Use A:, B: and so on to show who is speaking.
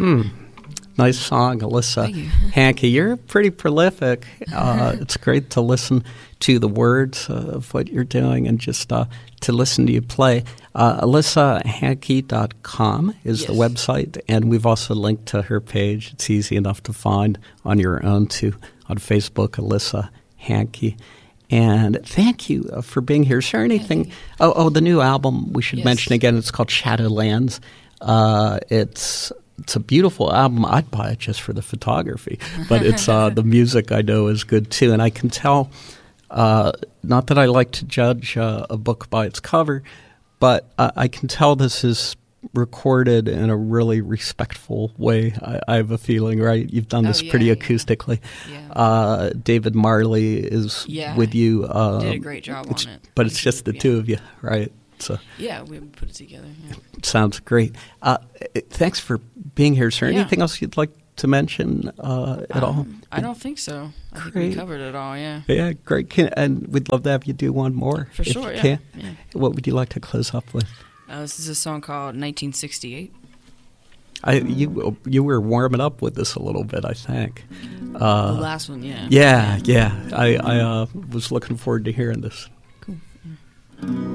A: Nice song, Alyssa Hankey. You're pretty prolific. It's great to listen to the words of what you're doing and just to listen to you play. AlyssaHankey.com is the website, and we've also linked to her page. It's easy enough to find on your own, too, on Facebook, Alyssa Hankey. And thank you for being here. Is there anything? Oh, the new album we should mention again. It's called Shadowlands. It's a beautiful album. I'd buy it just for the photography, but it's the music I know is good too. And I can tell, not that I like to judge a book by its cover, but I can tell this is recorded in a really respectful way. I have a feeling, right? You've done this pretty acoustically. Yeah. David Marley is with you.
B: Did a great job on it.
A: But it's just the two of you, right? So
B: yeah, we put it together. Yeah.
A: Sounds great. Thanks for being here. Is there anything else you'd like to mention at all?
B: I don't think so. I think we covered it all,
A: Yeah, great. And we'd love to have you do one more.
B: For sure,
A: yeah. What would you like to close up with?
B: This is a song called 1968.
A: You were warming up with this a little bit, I think.
B: The last one, yeah.
A: Yeah. I was looking forward to hearing this.
B: Cool. Yeah.